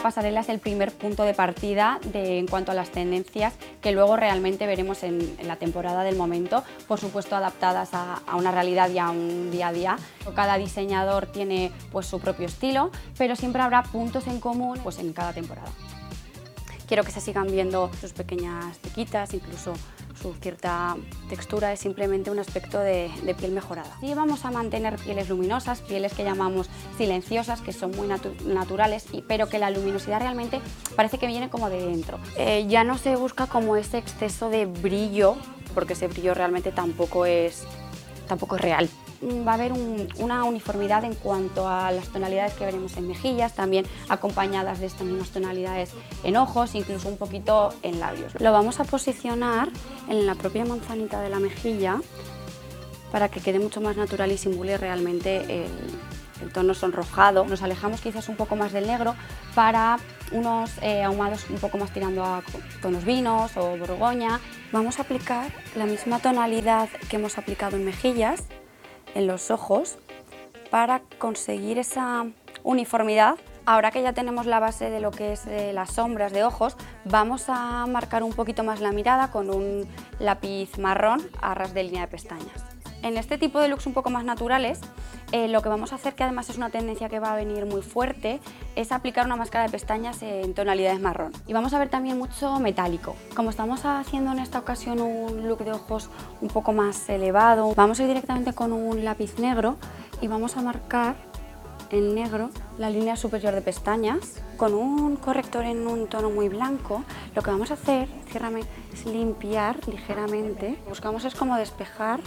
pasarela es el primer punto de partida en cuanto a las tendencias que luego realmente veremos en la temporada del momento, por supuesto adaptadas a una realidad y a un día a día. Cada diseñador tiene pues su propio estilo, pero siempre habrá puntos en común pues en cada temporada. Quiero que se sigan viendo sus pequeñas piquitas, incluso su cierta textura, es simplemente un aspecto de piel mejorada. Y vamos a mantener pieles luminosas, pieles que llamamos silenciosas, que son muy naturales, pero que la luminosidad realmente parece que viene como de dentro. Ya no se busca como ese exceso de brillo, porque ese brillo realmente tampoco es real. Va a haber una uniformidad en cuanto a las tonalidades que veremos en mejillas, también acompañadas de estas mismas tonalidades en ojos, incluso un poquito en labios. Lo vamos a posicionar en la propia manzanita de la mejilla para que quede mucho más natural y simule realmente el tono sonrojado. Nos alejamos quizás un poco más del negro para unos ahumados un poco más tirando a tonos vinos o borgoña. Vamos a aplicar la misma tonalidad que hemos aplicado en mejillas, en los ojos, para conseguir esa uniformidad. Ahora que ya tenemos la base de lo que es las sombras de ojos, vamos a marcar un poquito más la mirada con un lápiz marrón a ras de línea de pestañas. En este tipo de looks un poco más naturales, lo que vamos a hacer, que además es una tendencia que va a venir muy fuerte, es aplicar una máscara de pestañas en tonalidades marrón. Y vamos a ver también mucho metálico. Como estamos haciendo en esta ocasión un look de ojos un poco más elevado, vamos a ir directamente con un lápiz negro y vamos a marcar en negro la línea superior de pestañas. Con un corrector en un tono muy blanco, lo que vamos a hacer, ciérrame, es limpiar ligeramente. Lo que buscamos es como despejar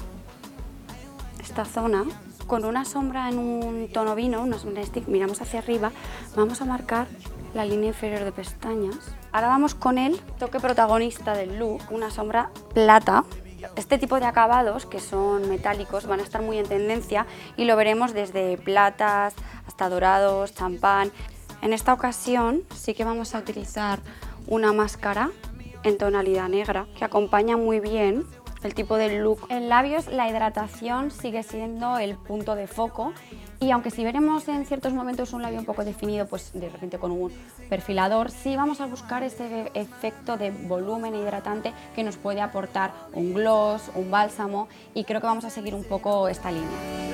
esta zona. Con una sombra en un tono vino, una sombra stick, miramos hacia arriba, vamos a marcar la línea inferior de pestañas. Ahora vamos con el toque protagonista del look, una sombra plata. Este tipo de acabados, que son metálicos, van a estar muy en tendencia y lo veremos desde platas hasta dorados, champán. En esta ocasión sí que vamos a utilizar una máscara en tonalidad negra que acompaña muy bien el tipo de look. En labios la hidratación sigue siendo el punto de foco y aunque si veremos en ciertos momentos un labio un poco definido, pues de repente con un perfilador, sí vamos a buscar ese efecto de volumen e hidratante que nos puede aportar un gloss, un bálsamo, y creo que vamos a seguir un poco esta línea.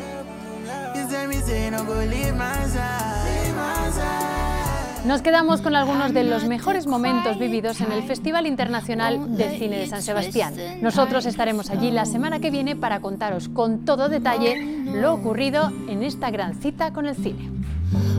Nos quedamos con algunos de los mejores momentos vividos en el Festival Internacional de Cine de San Sebastián. Nosotros estaremos allí la semana que viene para contaros con todo detalle lo ocurrido en esta gran cita con el cine.